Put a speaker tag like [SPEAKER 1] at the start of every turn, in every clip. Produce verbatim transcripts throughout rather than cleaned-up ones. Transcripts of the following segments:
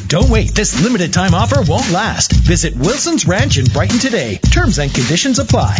[SPEAKER 1] Don't wait. This limited time offer won't last. Visit Wilson's Ranch in Brighton today. Terms and conditions apply.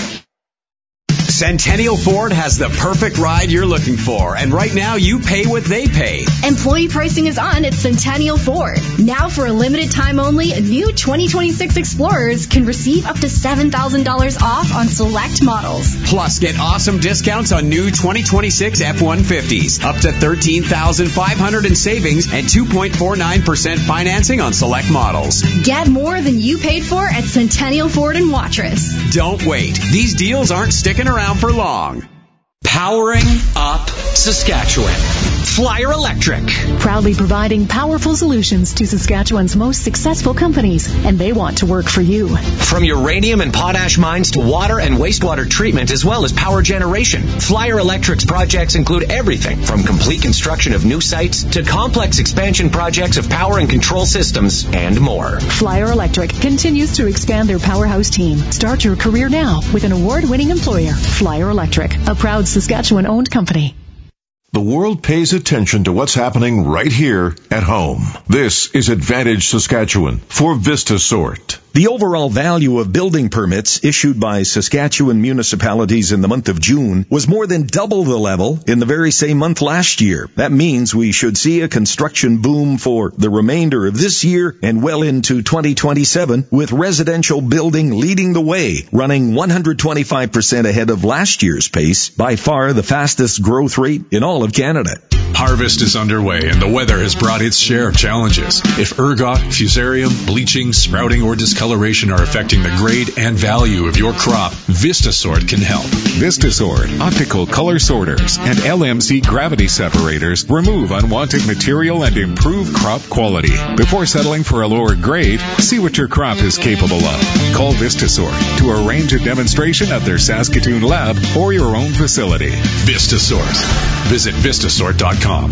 [SPEAKER 2] Centennial Ford has the perfect ride you're looking for, and right now you pay what they pay.
[SPEAKER 3] Employee pricing is on at Centennial Ford. Now for a limited time only, new twenty twenty-six Explorers can receive up to seven thousand dollars off on select models.
[SPEAKER 2] Plus, get awesome discounts on new twenty twenty-six F one fifties, up to thirteen thousand five hundred dollars in savings and two point four nine percent financing on select models.
[SPEAKER 3] Get more than you paid for at Centennial Ford in Watrous.
[SPEAKER 2] Don't wait. These deals aren't sticking around for long.
[SPEAKER 4] Powering up Saskatchewan. Flyer Electric.
[SPEAKER 5] Proudly providing powerful solutions to Saskatchewan's most successful companies, and they want to work for you.
[SPEAKER 4] From uranium and potash mines to water and wastewater treatment, as well as power generation, Flyer Electric's projects include everything from complete construction of new sites to complex expansion projects of power and control systems and more.
[SPEAKER 5] Flyer Electric continues to expand their powerhouse team. Start your career now with an award-winning employer, Flyer Electric, a proud Saskatchewan-owned company.
[SPEAKER 6] The world pays attention to what's happening right here at home. This is Advantage Saskatchewan for VistaSort.
[SPEAKER 7] The overall value of building permits issued by Saskatchewan municipalities in the month of June was more than double the level in the very same month last year. That means we should see a construction boom for the remainder of this year and well into twenty twenty-seven, with residential building leading the way, running one hundred twenty-five percent ahead of last year's pace, by far the fastest growth rate in all of Canada.
[SPEAKER 8] Harvest is underway and the weather has brought its share of challenges. If ergot, fusarium, bleaching, sprouting, or discoloration are affecting the grade and value of your crop, VistaSort can help.
[SPEAKER 9] VistaSort, optical color sorters, and L M C gravity separators remove unwanted material and improve crop quality. Before settling for a lower grade, see what your crop is capable of. Call VistaSort to arrange a demonstration at their Saskatoon lab or your own facility.
[SPEAKER 8] VistaSort. Visit Vistasort dot com.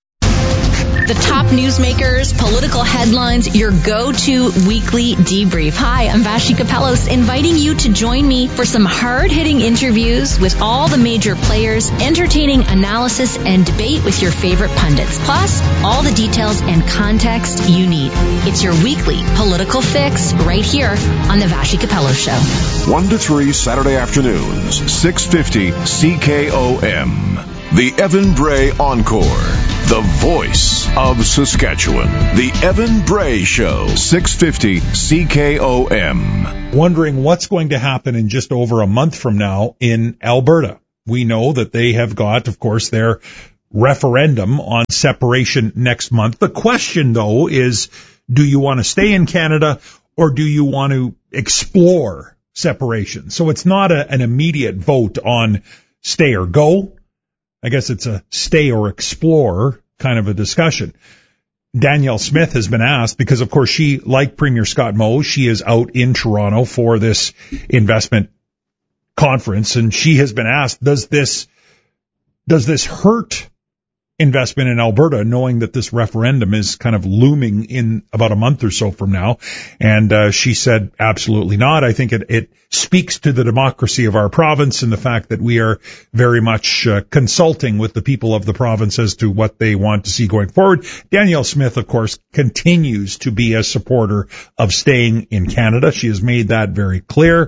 [SPEAKER 10] The top newsmakers, political headlines, your go-to weekly debrief. Hi, I'm Vashi Kapelos, inviting you to join me for some hard-hitting interviews with all the major players, entertaining analysis and debate with your favorite pundits, plus all the details and context you need. It's your weekly political fix right here on the Vashi Kapelos Show.
[SPEAKER 6] one to three Saturday afternoons, six fifty C K O M. The Evan Bray Encore, the voice of Saskatchewan. The Evan Bray Show, six fifty C K O M.
[SPEAKER 11] Wondering what's going to happen in just over a month from now in Alberta. We know that they have got, of course, their referendum on separation next month. The question, though, is, do you want to stay in Canada or do you want to explore separation? So it's not a, an immediate vote on stay or go. I guess it's a stay or explore kind of a discussion. Danielle Smith has been asked because, of course, she, like Premier Scott Moe, she is out in Toronto for this investment conference, and she has been asked, does this, does this hurt investment in Alberta, knowing that this referendum is kind of looming in about a month or so from now? And uh, she said, absolutely not. I think it, it speaks to the democracy of our province and the fact that we are very much uh, consulting with the people of the province as to what they want to see going forward. Danielle Smith, of course, continues to be a supporter of staying in Canada. She has made that very clear.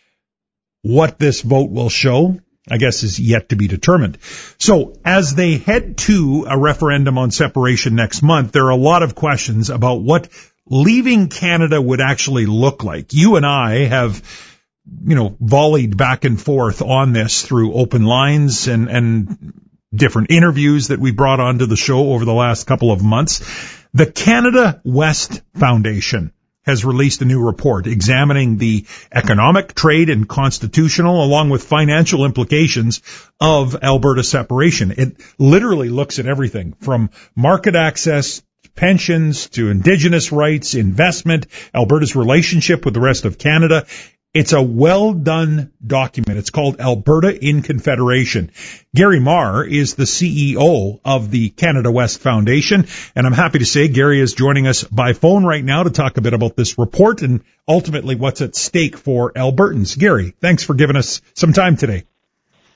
[SPEAKER 11] What this vote will show, I guess, is yet to be determined. So as they head to a referendum on separation next month, there are a lot of questions about what leaving Canada would actually look like. You and I have, you know, volleyed back and forth on this through open lines and, and different interviews that we brought onto the show over the last couple of months. The Canada West Foundation has released a new report examining the economic, trade, and constitutional, along with financial implications of Alberta separation. It literally looks at everything from market access, pensions, to Indigenous rights, investment, Alberta's relationship with the rest of Canada. It's a well-done document. It's called Alberta in Confederation. Gary Marr is the C E O of the Canada West Foundation, and I'm happy to say Gary is joining us by phone right now to talk a bit about this report and ultimately what's at stake for Albertans. Gary, thanks for giving us some time today.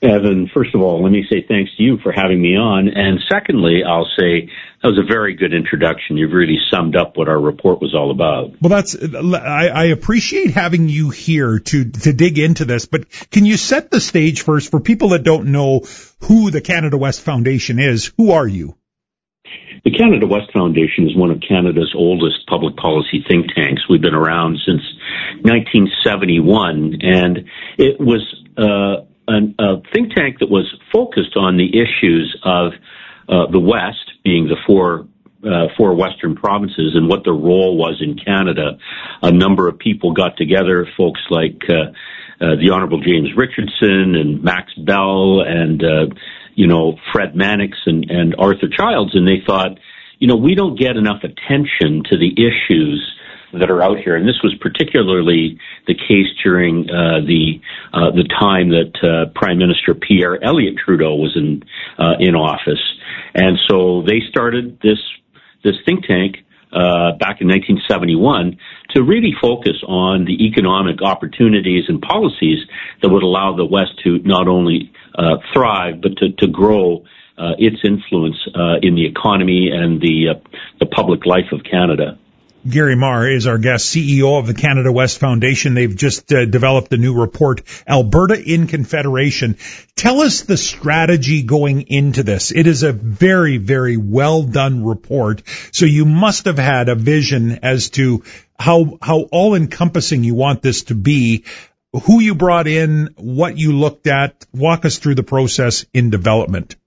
[SPEAKER 12] Evan, first of all, let me say thanks to you for having me on. And secondly, I'll say that was a very good introduction. You've really summed up what our report was all about.
[SPEAKER 11] Well, that's, I, I appreciate having you here to, to dig into this, but can you set the stage first for people that don't know who the Canada West Foundation is? Who are you?
[SPEAKER 12] The Canada West Foundation is one of Canada's oldest public policy think tanks. We've been around since nineteen seventy-one, and it was uh, an, a think tank that was focused on the issues of uh, the West, being the four uh, four Western provinces, and what their role was in Canada. A number of people got together, folks like uh, uh, the Honourable James Richardson and Max Bell and uh, you know, Fred Mannix and, and Arthur Childs, and they thought, you know, we don't get enough attention to the issues that are out here. And this was particularly the case during uh, the uh, the time that uh, Prime Minister Pierre Elliott Trudeau was in uh, in office. And so they started this this think tank uh, back in nineteen seventy-one to really focus on the economic opportunities and policies that would allow the West to not only uh, thrive, but to, to grow uh, its influence uh, in the economy and the uh, the public life of Canada.
[SPEAKER 11] Gary Marr is our guest, C E O of the Canada West Foundation. They've just uh, developed a new report, Alberta in Confederation. Tell us the strategy going into this. It is a very, very well done report. So you must have had a vision as to how how all encompassing you want this to be, who you brought in, what you looked at. Walk us through the process in development.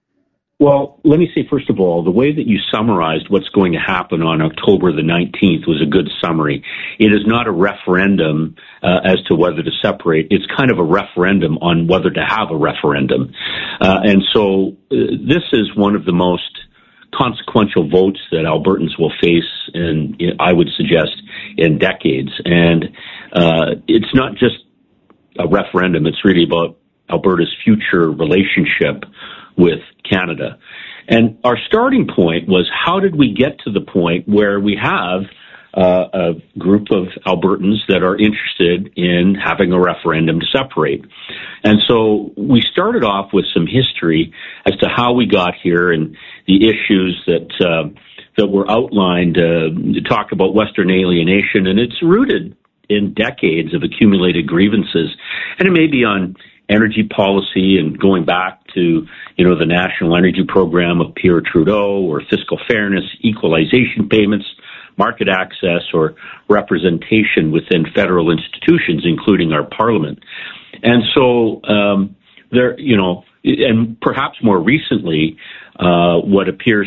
[SPEAKER 12] Well, let me say, first of all, the way that you summarized what's going to happen on October the nineteenth was a good summary. It is not a referendum uh, as to whether to separate. It's kind of a referendum on whether to have a referendum. Uh, and so uh, this is one of the most consequential votes that Albertans will face, in, in I would suggest, in decades. And uh, it's not just a referendum. It's really about Alberta's future relationship with Canada. And our starting point was, how did we get to the point where we have uh, a group of Albertans that are interested in having a referendum to separate? And so we started off with some history as to how we got here and the issues that uh, that were outlined uh, to talk about Western alienation, and it's rooted in decades of accumulated grievances. And it may be on energy policy and going back to, you know, the National Energy Program of Pierre Trudeau, or fiscal fairness, equalization payments, market access, or representation within federal institutions, including our parliament. And so, um, there, you know, and perhaps more recently, uh, what appears